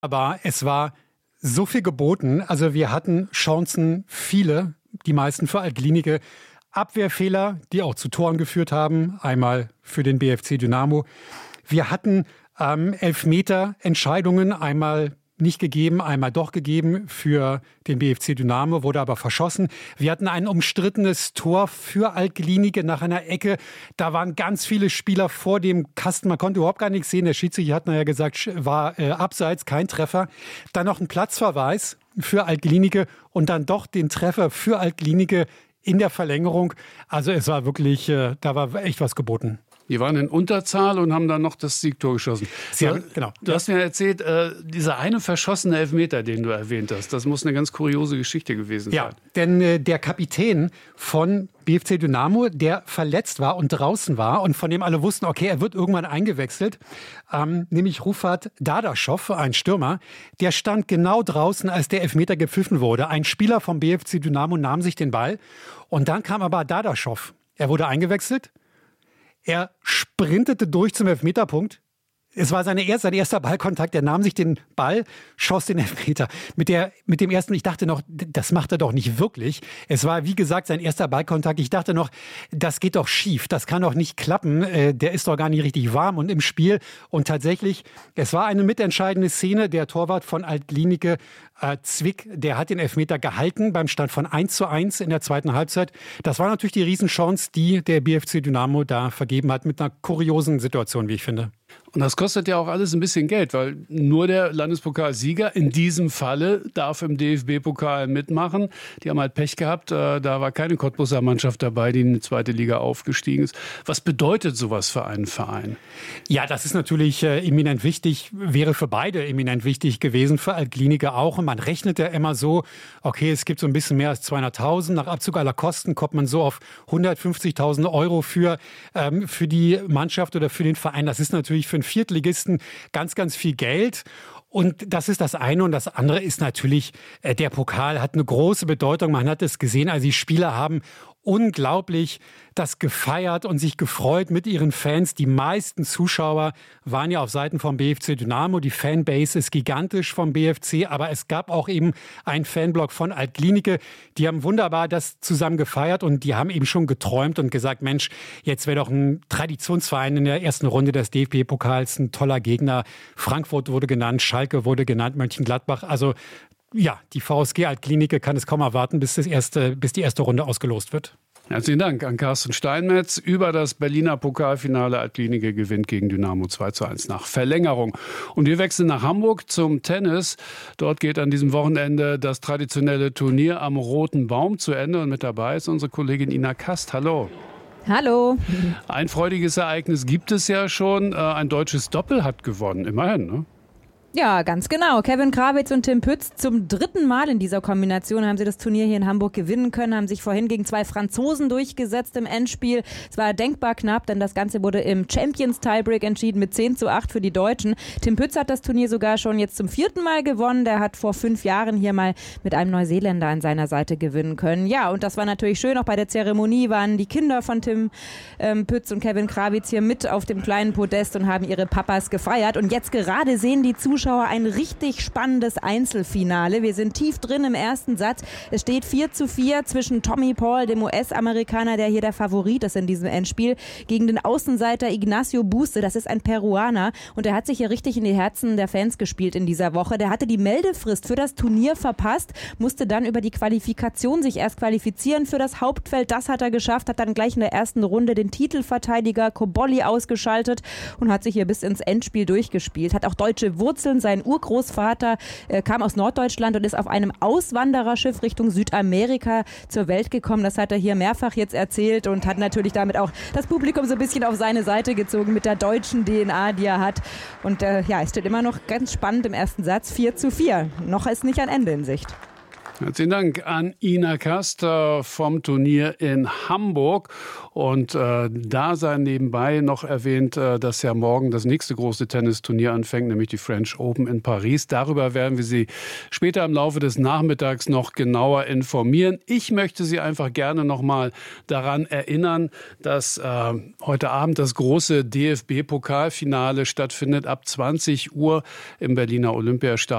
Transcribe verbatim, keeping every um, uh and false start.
Aber es war so viel geboten. Also wir hatten Chancen, viele, die meisten für Alt-Glienicke. Abwehrfehler, die auch zu Toren geführt haben. Einmal für den B F C Dynamo. Wir hatten ähm, Elfmeter-Entscheidungen, einmal nicht gegeben, einmal doch gegeben für den B F C Dynamo, wurde aber verschossen. Wir hatten ein umstrittenes Tor für Alt-Glienicke nach einer Ecke. Da waren ganz viele Spieler vor dem Kasten. Man konnte überhaupt gar nichts sehen. Der Schiedsrichter hat nachher gesagt, war äh, abseits, kein Treffer. Dann noch ein Platzverweis für Alt-Glienicke und dann doch den Treffer für Alt-Glienicke in der Verlängerung. Also es war wirklich, äh, da war echt was geboten. Die waren in Unterzahl und haben dann noch das Siegtor geschossen. Ja, genau. Du hast mir erzählt, äh, dieser eine verschossene Elfmeter, den du erwähnt hast, das muss eine ganz kuriose Geschichte gewesen sein. Ja, denn äh, der Kapitän von B F C Dynamo, der verletzt war und draußen war und von dem alle wussten, okay, er wird irgendwann eingewechselt, ähm, nämlich Rufat Dadaschow, ein Stürmer, der stand genau draußen, als der Elfmeter gepfiffen wurde. Ein Spieler vom B F C Dynamo nahm sich den Ball und dann kam aber Dadaschow. Er wurde eingewechselt. Er sprintete durch zum Elfmeterpunkt. Es war seine erste, sein erster Ballkontakt. Er nahm sich den Ball, schoss den Elfmeter. Mit, der, mit dem ersten, ich dachte noch, das macht er doch nicht wirklich. Es war, wie gesagt, sein erster Ballkontakt. Ich dachte noch, das geht doch schief. Das kann doch nicht klappen. Der ist doch gar nicht richtig warm und im Spiel. Und tatsächlich, es war eine mitentscheidende Szene. Der Torwart von Alt-Glienicke, äh, Zwick, der hat den Elfmeter gehalten beim Stand von eins zu eins in der zweiten Halbzeit. Das war natürlich die Riesenchance, die der B F C Dynamo da vergeben hat, mit einer kuriosen Situation, wie ich finde. Und das kostet ja auch alles ein bisschen Geld, weil nur der Landespokalsieger in diesem Falle darf im D F B-Pokal mitmachen. Die haben halt Pech gehabt, da war keine Cottbuser Mannschaft dabei, die in die zweite Liga aufgestiegen ist. Was bedeutet sowas für einen Verein? Ja, das ist natürlich äh, eminent wichtig, wäre für beide eminent wichtig gewesen, für Alt-Glienicke auch. Und man rechnet ja immer so, okay, es gibt so ein bisschen mehr als zweihunderttausend. Nach Abzug aller Kosten kommt man so auf hundertfünfzigtausend Euro für, ähm, für die Mannschaft oder für den Verein. Das ist natürlich für einen Viertligisten ganz, ganz viel Geld. Und das ist das eine. Und das andere ist natürlich, äh, der Pokal hat eine große Bedeutung. Man hat es gesehen, also die Spieler haben unglaublich das gefeiert und sich gefreut mit ihren Fans. Die meisten Zuschauer waren ja auf Seiten vom B F C Dynamo. Die Fanbase ist gigantisch vom B F C, aber es gab auch eben einen Fanblock von Alt-Glienicke. Die haben wunderbar das zusammen gefeiert und die haben eben schon geträumt und gesagt, Mensch, jetzt wäre doch ein Traditionsverein in der ersten Runde des D F B-Pokals ein toller Gegner. Frankfurt wurde genannt, Schalke wurde genannt, Mönchengladbach. Also ja, die V S G Alt-Glienicke kann es kaum erwarten, bis, das erste, bis die erste Runde ausgelost wird. Herzlichen Dank an Carsten Steinmetz über das Berliner Pokalfinale. Alt-Glienicke gewinnt gegen Dynamo zwei zu eins nach Verlängerung. Und wir wechseln nach Hamburg zum Tennis. Dort geht an diesem Wochenende das traditionelle Turnier am Roten Baum zu Ende. Und mit dabei ist unsere Kollegin Ina Kast. Hallo. Hallo. Ein freudiges Ereignis gibt es ja schon. Ein deutsches Doppel hat gewonnen, immerhin, ne? Ja, ganz genau. Kevin Krawitz und Tim Pütz, zum dritten Mal in dieser Kombination haben sie das Turnier hier in Hamburg gewinnen können, haben sich vorhin gegen zwei Franzosen durchgesetzt im Endspiel. Es war denkbar knapp, denn das Ganze wurde im Champions Tiebreak entschieden mit zehn zu acht für die Deutschen. Tim Pütz hat das Turnier sogar schon jetzt zum vierten Mal gewonnen. Der hat vor fünf Jahren hier mal mit einem Neuseeländer an seiner Seite gewinnen können. Ja, und das war natürlich schön. Auch bei der Zeremonie waren die Kinder von Tim ähm, Pütz und Kevin Krawitz hier mit auf dem kleinen Podest und haben ihre Papas gefeiert. Und jetzt gerade sehen die Zuschauer ein richtig spannendes Einzelfinale. Wir sind tief drin im ersten Satz. Es steht vier zu vier zwischen Tommy Paul, dem U S-Amerikaner, der hier der Favorit ist in diesem Endspiel, gegen den Außenseiter Ignacio Buste. Das ist ein Peruaner und der hat sich hier richtig in die Herzen der Fans gespielt in dieser Woche. Der hatte die Meldefrist für das Turnier verpasst, musste dann über die Qualifikation sich erst qualifizieren für das Hauptfeld. Das hat er geschafft, hat dann gleich in der ersten Runde den Titelverteidiger Cobolli ausgeschaltet und hat sich hier bis ins Endspiel durchgespielt. Hat auch deutsche Wurzeln. Sein Urgroßvater äh, kam aus Norddeutschland und ist auf einem Auswandererschiff Richtung Südamerika zur Welt gekommen. Das hat er hier mehrfach jetzt erzählt und hat natürlich damit auch das Publikum so ein bisschen auf seine Seite gezogen mit der deutschen D N A, die er hat. Und äh, ja, es steht immer noch ganz spannend im ersten Satz, vier zu vier. Noch ist nicht ein Ende in Sicht. Herzlichen Dank an Ina Kast vom Turnier in Hamburg. Und äh, da sei nebenbei noch erwähnt, äh, dass ja morgen das nächste große Tennisturnier anfängt, nämlich die French Open in Paris. Darüber werden wir Sie später im Laufe des Nachmittags noch genauer informieren. Ich möchte Sie einfach gerne noch mal daran erinnern, dass äh, heute Abend das große D F B-Pokalfinale stattfindet ab zwanzig Uhr im Berliner Olympiastadion.